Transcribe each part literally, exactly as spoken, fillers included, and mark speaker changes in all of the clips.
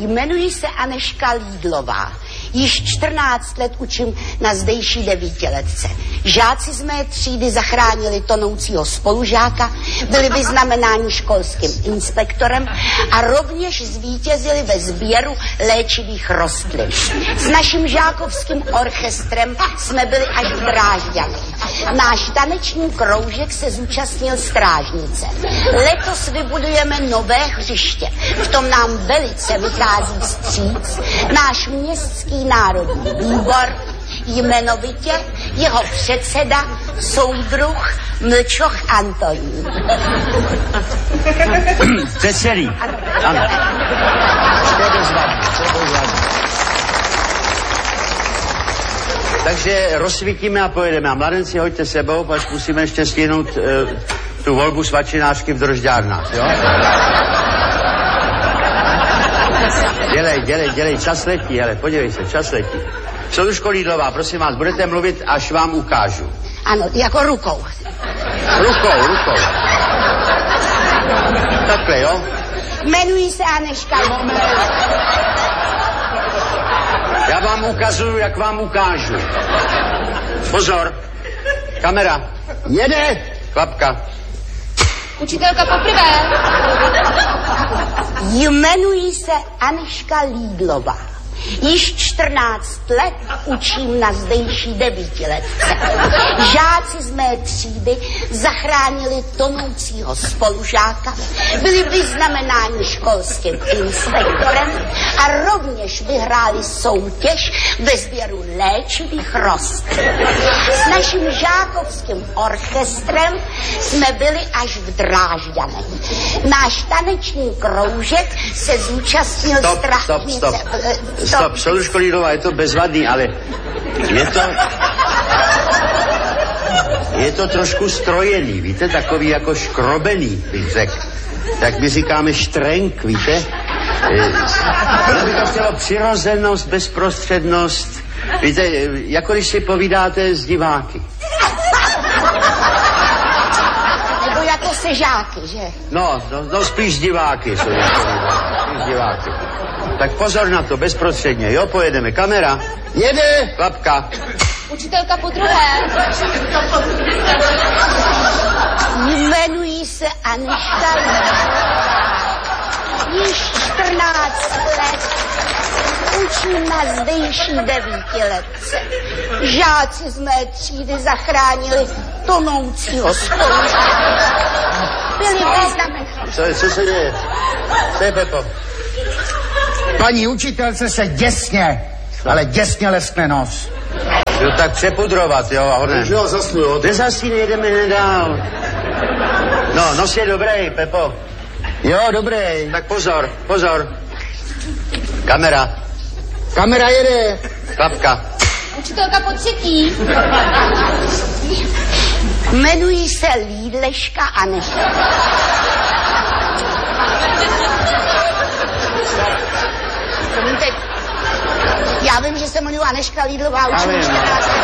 Speaker 1: Jmenuji se Anežka Lídlová. Již čtrnáct let učím na zdejší devítiletce. Žáci z mé třídy zachránili tonoucího spolužáka, byli vyznamenáni školským inspektorem a rovněž zvítězili ve sběru léčivých rostlin. S naším žákovským orchestrem jsme byli až v Drážďanech. Náš taneční kroužek se zúčastnil strážnice. Letos vybudujeme nové hřiště. V tom nám velice vychází vstříc náš městský národní výbor, jmenovitě jeho předseda, soudruh Mlčoch Antonín.
Speaker 2: To je celý. Ano. To je bezvadný, to je bezvadný. Takže rozsvítíme a pojedeme. A mladenci, hoďte sebou, až musíme ještě stihnout uh, tu volbu svačinářky v Drožďárnách, jo? Dělej, dělej, dělej, čas letí, ale podívej se, čas letí. Soudružko Lídlová, prosím vás, budete mluvit, až vám ukážu.
Speaker 1: Ano, jako rukou.
Speaker 2: Rukou, rukou. Takhle, jo?
Speaker 1: Jmenuji se Anežka.
Speaker 2: Já vám ukazuju, jak vám ukážu. Pozor. Kamera. Jede. Klapka.
Speaker 3: Učitelka poprvé.
Speaker 1: Jmenuji se Anežka Lídlová. Již čtrnáct let učím na zdejší devítiletce. Žáci z mé třídy zachránili tonoucího spolužáka, byli vyznamenáni školským inspektorem a rovněž vyhráli soutěž ve sběru léčivých rostlin. S naším žákovským orchestrem jsme byli až v Drážďanech. Náš taneční kroužek se zúčastnil strážnice.
Speaker 2: Stop, stop, stop. Stop, soudružko Lídlová, je to bezvadný, ale je to... Je to trošku strojený, víte, takový jako škrobený, bych řekl. Tak my říkáme štrenk, víte. Ono by to chtělo přirozenost, bezprostřednost, víte, jako když si povídáte s diváky.
Speaker 1: Nebo jako se žáky, že?
Speaker 2: No, no, no spíš diváky, soudružko Lídlová, spíš diváky. Tak pozor na to, bezprostředně, jo, pojedeme. Kamera. Jede. Klapka.
Speaker 3: Učitelka po druhé.
Speaker 1: Jmenuji se Anežka Lídlová. Již čtrnáct let učím na zdejší devítiletce. Žáci z mé třídy zachránili tonoucího spolužáka. Byli vyznamenáni.
Speaker 2: Co, co se děje? Co je, Pepo?
Speaker 4: Paní učitelce se děsně, ale děsně leskne nos.
Speaker 2: Jo, tak přepudrovat, jo, a honem.
Speaker 5: Jo, zasnu, jo.
Speaker 2: Nezasínej, jedeme hned dál. No, nos je dobrý, Pepo.
Speaker 4: Jo, dobrý.
Speaker 2: Tak pozor, pozor. Kamera.
Speaker 4: Kamera jede.
Speaker 2: Klapka.
Speaker 3: Učitelka po třetí.
Speaker 1: Jmenuji se Lídleška Anežka. Promiňte, já vím, že se jmenuji Anežka Lídlová, učím čtrnáct let.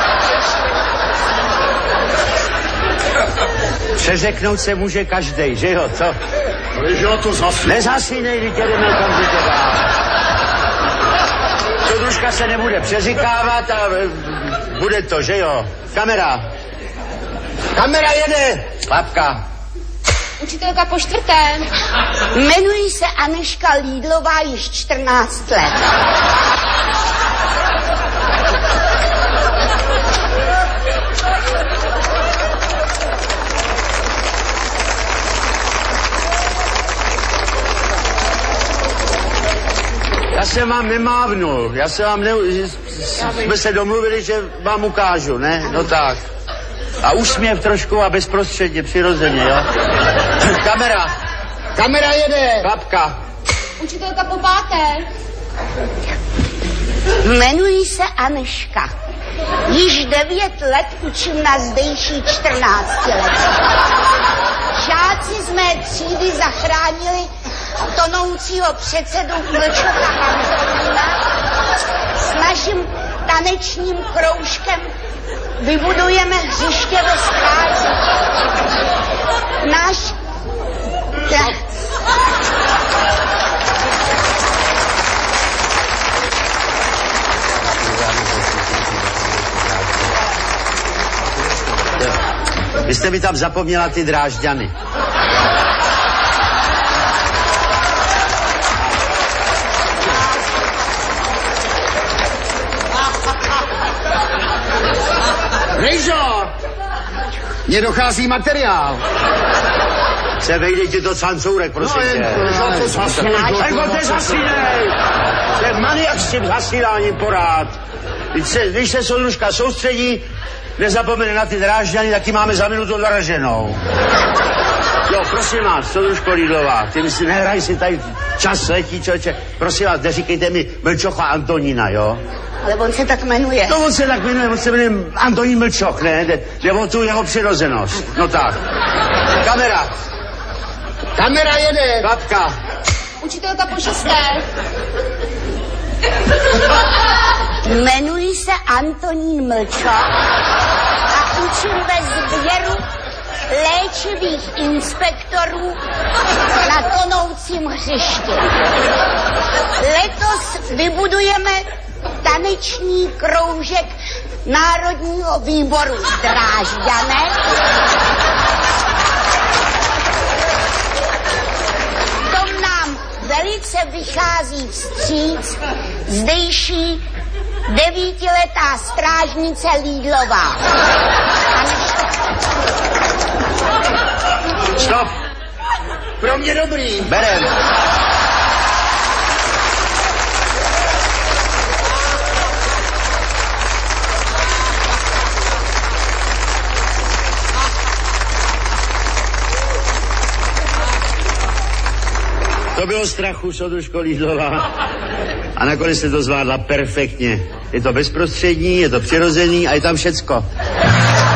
Speaker 2: Přeřeknout se může každej, že jo, co?
Speaker 5: Ale že já to zasnu.
Speaker 2: Nezasínej, když jdeme okamžitě dál. Soudružka se nebude přeříkávat a bude to, že jo? Kamera. Kamera jede. Klapka.
Speaker 3: Učitelka po čtvrté.
Speaker 1: Jmenuji se Anežka Lídlová již čtrnáct let.
Speaker 2: Já jsem vám nemávnul, já jsem vám ne... Jsme se domluvili, že vám ukážu, ne? No tak. A úsměv trošku a bezprostředně, přirozeně, jo? Kamera.
Speaker 4: Kamera jede.
Speaker 2: Klapka.
Speaker 3: Učitelka po páté.
Speaker 1: Jmenuji se Anežka. Již devět let učím na zdejší čtrnácti let. Žáci z mé třídy zachránili tonoucího předsedu Mlčocha Antonína. S naším tanečním kroužkem vybudujeme hřiště ve Stráži. Náš...
Speaker 2: Vy jste mi tam zapomněla ty Drážďany.
Speaker 4: Rejžo! Mně dochází materiál.
Speaker 2: Se vejde ti to cancourek, prosím
Speaker 4: No,
Speaker 2: tě.
Speaker 4: jen to zasínej.
Speaker 2: Jako to zasínej! To je maniak s tím zasínáním porád. Když se, když se soudružka soustředí, nezapomene na ty Drážďany, taky máme za minutu odvraženou. Jo, prosím vás, soudružko Lídlová, ty mi si nehraj si tady, čas letí, člověče. Prosím vás, neříkejte mi Mlčocha Antonína, jo?
Speaker 1: Ale on se tak jmenuje.
Speaker 2: No on se tak jmenuje, on se jmenuje Antonín Mlčoch, ne? Jde, jde o tu jeho přirozenost. No tak. Kamera.
Speaker 4: Kamera jede.
Speaker 2: Klatka.
Speaker 3: Učitelka po šesté.
Speaker 1: Jmenuji se Antonín Mlčoch a učím ve sběru léčivých inspektorů na tonoucím hřišti. Letos vybudujeme taneční kroužek Národního výboru Drážďané. To nám velice vychází vstříc zdejší devítiletá strážnice Lídlová.
Speaker 2: Stop.
Speaker 4: Pro mě dobrý.
Speaker 2: Berem. To bylo strachu, soudružko Lídlová. A nakonec jste to zvládla perfektně. Je to bezprostřední, je to přirozený a je tam všecko.